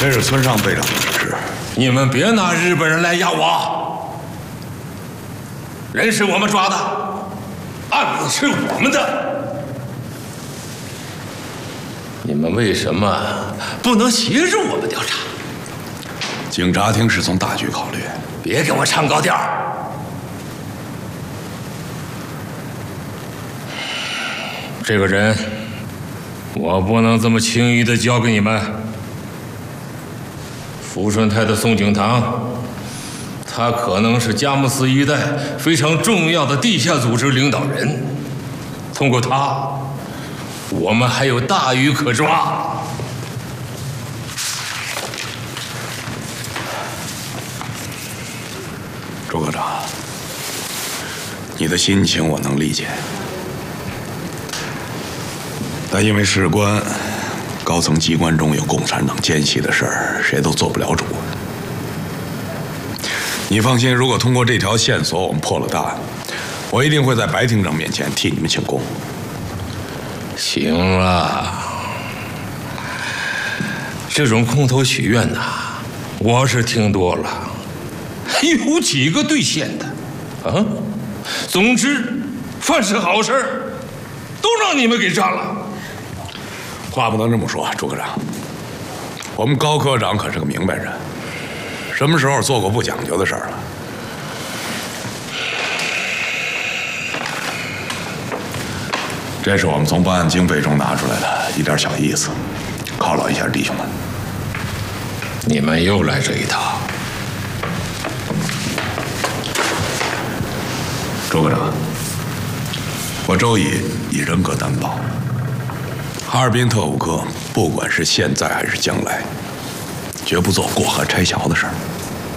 这是村上队长的指示。 你们别拿日本人来压我，人是我们抓的，案子是我们的，你们为什么不能协助我们调查？ 警察厅是从大局考虑， 别给我唱高调。这个人，我不能这么轻易的交给你们。福顺泰的宋景堂，他可能是佳木斯一带非常重要的地下组织领导人。通过他，我们还有大鱼可抓。 周科长，你的心情我能理解，但因为事关高层机关中有共产党奸细的事儿，谁都做不了主。你放心，如果通过这条线索我们破了大案，我一定会在白厅长面前替你们请功。 行了，这种空头许愿呐，我是听多了，有几个兑现的啊？总之，凡是好事都让你们给占了。 话不能这么说，朱科长，我们高科长可是个明白人，什么时候做过不讲究的事儿了？这是我们从办案经费中拿出来的一点小意思，犒劳一下弟兄们。 你们又来这一套。 周科长，我周乙以人格担保，哈尔滨特务科不管是现在还是将来，绝不做过河拆桥的事儿。